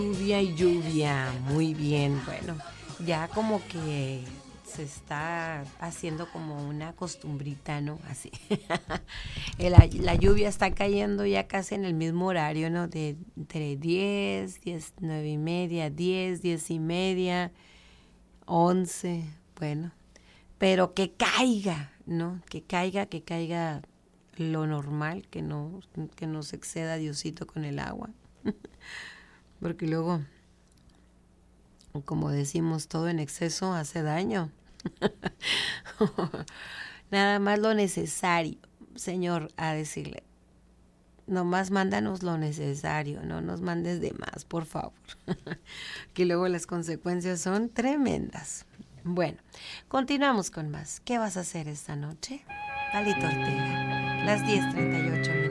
Lluvia y lluvia, muy bien. Bueno, ya como que se está haciendo como una costumbrita, ¿no? Así. La lluvia está cayendo ya casi en el mismo horario, ¿no? De entre 10, 9:30, 10, 10:30, 11, bueno. Pero que caiga, ¿no? Que caiga lo normal, que no se exceda Diosito con el agua. Porque luego, como decimos, todo en exceso hace daño. Nada más lo necesario, Señor, a decirle. Nomás mándanos lo necesario, no nos mandes de más, por favor. Que luego las consecuencias son tremendas. Bueno, continuamos con más. ¿Qué vas a hacer esta noche? Palito Ortega, las 10:38 minutos.